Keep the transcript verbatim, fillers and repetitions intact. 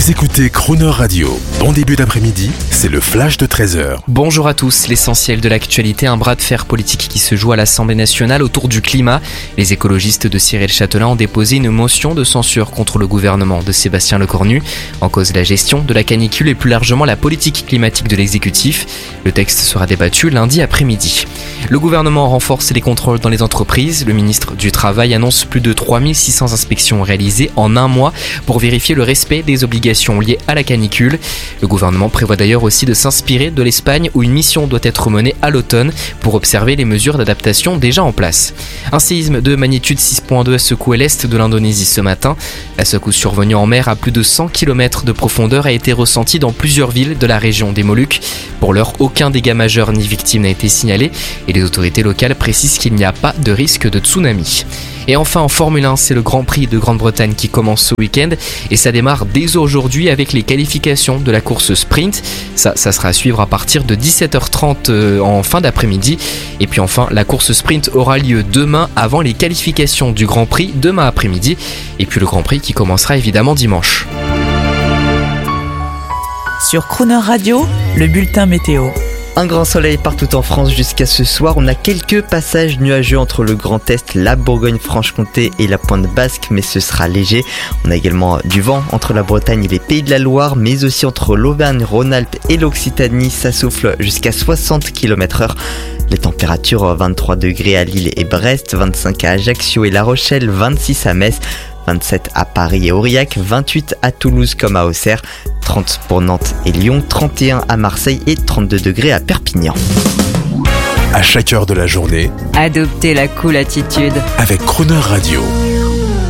Vous écoutez Crooner Radio. Bon début d'après-midi, c'est le flash de treize heures. Bonjour à tous, l'essentiel de l'actualité, un bras de fer politique qui se joue à l'Assemblée nationale autour du climat. Les écologistes de Cyril Châtelain ont déposé une motion de censure contre le gouvernement de Sébastien Lecornu. En cause la gestion de la canicule et plus largement la politique climatique de l'exécutif. Le texte sera débattu lundi après-midi. Le gouvernement renforce les contrôles dans les entreprises. Le ministre du Travail annonce plus de trois mille six cents inspections réalisées en un mois pour vérifier le respect des obligations liées à la canicule. Le gouvernement prévoit d'ailleurs aussi de s'inspirer de l'Espagne où une mission doit être menée à l'automne pour observer les mesures d'adaptation déjà en place. Un séisme de magnitude six virgule deux a secoué l'est de l'Indonésie ce matin. La secousse survenue en mer à plus de cent kilomètres de profondeur a été ressentie dans plusieurs villes de la région des Moluques. Pour l'heure, aucun dégât majeur ni victime n'a été signalé et les autorités locales précisent qu'il n'y a pas de risque de tsunami. Et enfin en Formule un, c'est le Grand Prix de Grande-Bretagne qui commence ce week-end et ça démarre dès aujourd'hui avec les qualifications de la course sprint. Ça, ça sera à suivre à partir de dix-sept heures trente euh, en fin d'après-midi. Et puis enfin, la course sprint aura lieu demain avant les qualifications du Grand Prix demain après-midi. Et puis le Grand Prix qui commencera évidemment dimanche. Sur Crooner Radio, le bulletin météo. Un grand soleil partout en France jusqu'à ce soir. On a quelques passages nuageux entre le Grand Est, la Bourgogne-Franche-Comté et la Pointe Basque, mais ce sera léger. On a également du vent entre la Bretagne et les Pays de la Loire, mais aussi entre l'Auvergne, Rhône-Alpes et l'Occitanie. Ça souffle jusqu'à soixante kilomètres heure. Les températures, vingt-trois degrés à Lille et Brest, vingt-cinq à Ajaccio et La Rochelle, vingt-six à Metz, vingt-sept à Paris et Aurillac, vingt-huit à Toulouse comme à Auxerre, trente pour Nantes et Lyon, trente et un à Marseille et trente-deux degrés à Perpignan. À chaque heure de la journée, adoptez la cool attitude avec Crooner Radio.